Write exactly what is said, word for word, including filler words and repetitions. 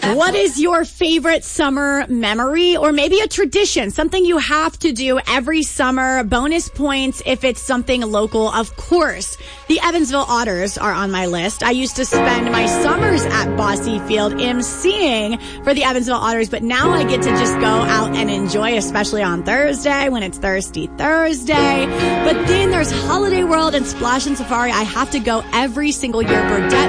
What is your favorite summer memory or maybe a tradition, something you have to do every summer? Bonus points if it's something local, of course. The Evansville Otters are on my list. I used to spend my summers at Bosse Field emceeing for the Evansville Otters, but now I get to just go out and enjoy, especially on Thursday when it's Thirsty Thursday. But then there's Holiday World and Splash and Safari. I have to go every single year. Burdett